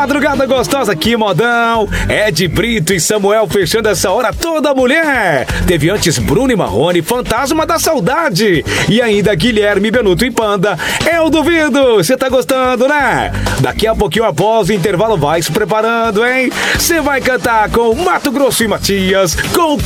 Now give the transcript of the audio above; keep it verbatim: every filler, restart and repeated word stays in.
madrugada gostosa, que modão. Ed Brito e Samuel fechando essa hora toda, mulher. Teve antes Bruno e Marrone, Fantasma da Saudade. E ainda Guilherme, Benuto e Panda. Eu duvido, você tá gostando, né? Daqui a pouquinho após o intervalo vai se preparando, hein? Você vai cantar com Mato Grosso e Matias, com